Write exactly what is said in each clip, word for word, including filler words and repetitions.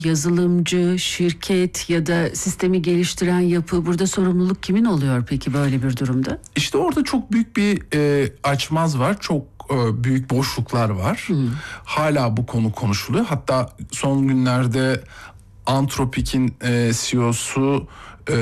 yazılımcı, şirket ya da sistemi geliştiren yapı, burada sorumluluk kimin oluyor peki böyle bir durumda? İşte orada çok büyük bir e, açmaz var. Çok e, büyük boşluklar var. Hmm. Hala bu konu konuşuluyor. Hatta son günlerde Anthropic'in e, C E O'su e,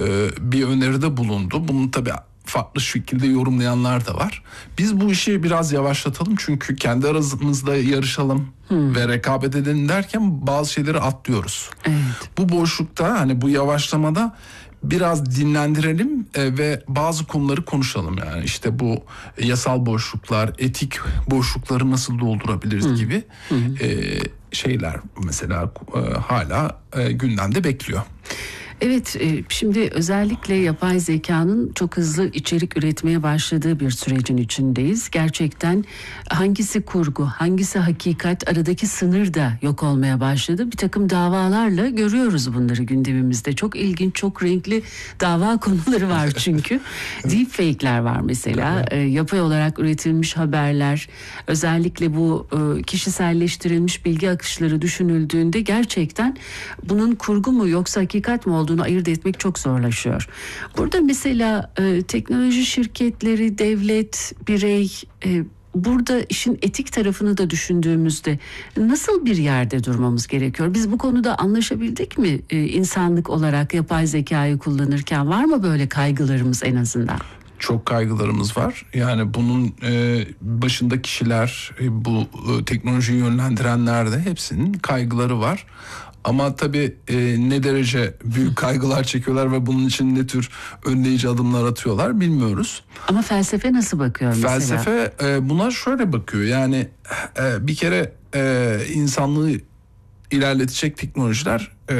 bir öneride bulundu. Bunun tabii farklı şekilde yorumlayanlar da var. Biz bu işi biraz yavaşlatalım çünkü kendi aramızda yarışalım hmm. ve rekabet edelim derken bazı şeyleri atlıyoruz. Evet. Bu boşlukta, hani bu yavaşlamada biraz dinlendirelim e, ve bazı konuları konuşalım. Yani işte bu yasal boşluklar, etik boşlukları nasıl doldurabiliriz hmm. gibi hmm. E, şeyler mesela e, hala e, gündemde bekliyor. Evet, şimdi özellikle yapay zekanın çok hızlı içerik üretmeye başladığı bir sürecin içindeyiz. Gerçekten hangisi kurgu, hangisi hakikat, aradaki sınır da yok olmaya başladı. Bir takım davalarla görüyoruz bunları gündemimizde. Çok ilginç, çok renkli dava konuları var çünkü. Deepfake'ler var mesela. E, yapay olarak üretilmiş haberler, özellikle bu e, kişiselleştirilmiş bilgi akışları düşünüldüğünde gerçekten bunun kurgu mu yoksa hakikat mi olduğunu ayırt etmek çok zorlaşıyor. Burada mesela e, teknoloji şirketleri, devlet, birey, e, burada işin etik tarafını da düşündüğümüzde nasıl bir yerde durmamız gerekiyor? Biz bu konuda anlaşabildik mi e, insanlık olarak yapay zekayı kullanırken? Var mı böyle kaygılarımız en azından? Çok kaygılarımız var. Yani bunun e, başında kişiler, e, bu e, teknolojiyi yönlendirenler de hepsinin kaygıları var. Ama tabii e, ne derece büyük kaygılar çekiyorlar ve bunun için ne tür önleyici adımlar atıyorlar bilmiyoruz. Ama felsefe nasıl bakıyor mesela? Felsefe e, buna şöyle bakıyor. Yani e, bir kere e, insanlığı ilerletecek teknolojiler e,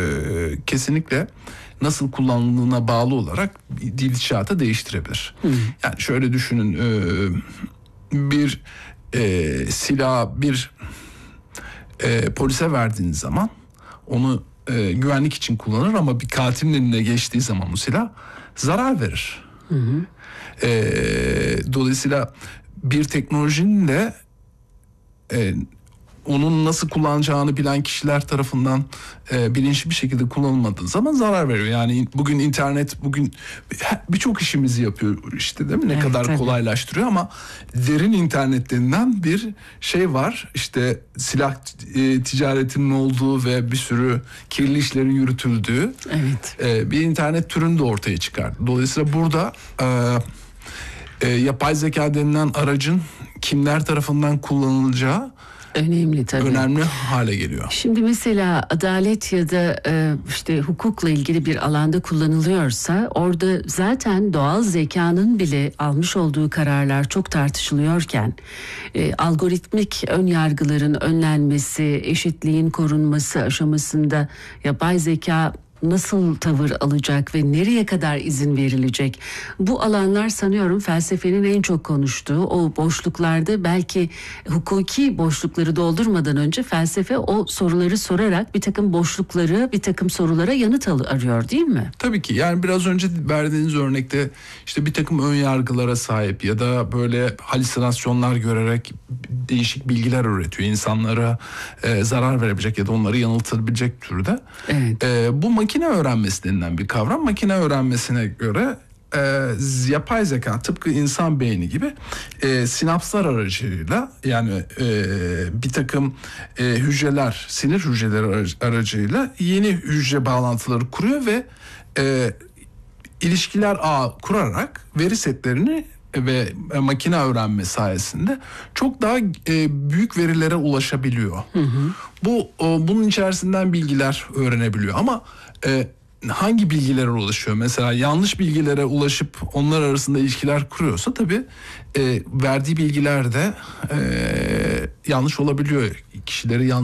kesinlikle nasıl kullanıldığına bağlı olarak gidişatı değiştirebilir. Hmm. Yani şöyle düşünün, e, bir e, silah bir e, polise verdiğiniz zaman onu e, güvenlik için kullanır ama bir katilin eline geçtiği zaman bu silah zarar verir. Hı hı. E, dolayısıyla bir teknolojinin de e, onun nasıl kullanacağını bilen kişiler tarafından e, bilinçli bir şekilde kullanılmadığı zaman zarar veriyor. Yani bugün internet bugün birçok işimizi yapıyor işte, değil mi? Ne evet, kadar tabii. kolaylaştırıyor ama derin internet denilen bir şey var. İşte silah e, ticaretinin olduğu ve bir sürü kirli işlerin yürütüldüğü evet. e, bir internet türünü de ortaya çıkardı. Dolayısıyla burada e, e, yapay zeka denilen aracın kimler tarafından kullanılacağı önemli tabii. Önemli hale geliyor. Şimdi mesela adalet ya da e, işte hukukla ilgili bir alanda kullanılıyorsa orada zaten doğal zekanın bile almış olduğu kararlar çok tartışılıyorken e, algoritmik ön yargıların önlenmesi, eşitliğin korunması aşamasında yapay zeka nasıl tavır alacak ve nereye kadar izin verilecek? Bu alanlar sanıyorum felsefenin en çok konuştuğu o boşluklarda, belki hukuki boşlukları doldurmadan önce felsefe o soruları sorarak bir takım boşlukları, bir takım sorulara yanıt arıyor değil mi? Tabii ki. Yani biraz önce verdiğiniz örnekte işte bir takım ön yargılara sahip ya da böyle halüsinasyonlar görerek değişik bilgiler üretiyor. İnsanlara e, zarar verebilecek ya da onları yanıltabilecek türde. Evet. E, bu makine öğrenmesi denilen bir kavram. Makine öğrenmesine göre e, yapay zeka tıpkı insan beyni gibi e, sinapslar aracıyla, yani e, bir takım e, hücreler, sinir hücreleri aracıyla yeni hücre bağlantıları kuruyor ve e, ilişkiler ağı kurarak veri setlerini ve makine öğrenme sayesinde çok daha e, büyük verilere ulaşabiliyor. Hı hı. Bu o, bunun içerisinden bilgiler öğrenebiliyor ama e, hangi bilgilere ulaşıyor? Mesela yanlış bilgilere ulaşıp onlar arasında ilişkiler kuruyorsa tabii e, verdiği bilgiler de e, yanlış olabiliyor. Kişileri yanlış